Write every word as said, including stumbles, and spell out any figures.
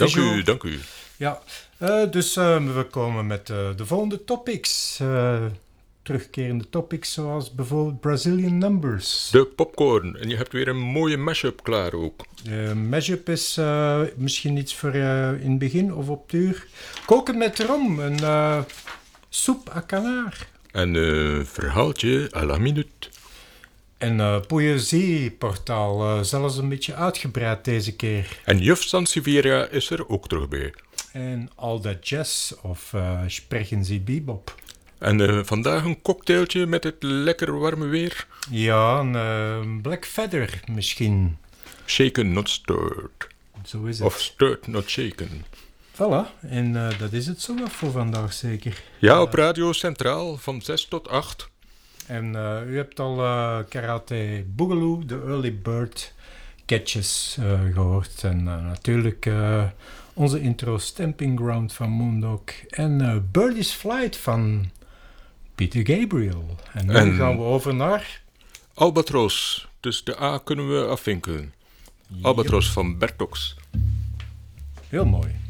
Dank u, dank u. Ja, uh, dus uh, we komen met uh, de volgende topics. Uh, terugkerende topics zoals bijvoorbeeld Brazilian Numbers. De popcorn. En je hebt weer een mooie mashup klaar ook. De mashup is uh, misschien iets voor uh, in het begin of op het uur. Koken met rom, een uh, soep à canard. En een uh, verhaaltje à la minute. En uh, poëzieportaal, uh, zelfs een beetje uitgebreid deze keer. En juf Sansevieria is er ook terug bij. En All That Jazz of uh, Sprechen Sie Bebop. En uh, vandaag een cocktailtje met het lekker warme weer. Ja, een uh, Black Feather misschien. Shaken, not stirred. Zo is het. Of stirred, not shaken. Voilà, en uh, dat is het zo wel voor vandaag zeker. Ja, op Radio Centraal van zes tot acht. En uh, u hebt al uh, Karate Boogaloo, de Early Bird Catches uh, gehoord. En uh, natuurlijk uh, onze intro Stamping Ground van Moondog. En uh, Birdie's Flight van Peter Gabriel. En nu en gaan we over naar... Albatros. Dus de A kunnen we afvinken. Albatros van Bertox. Heel mooi.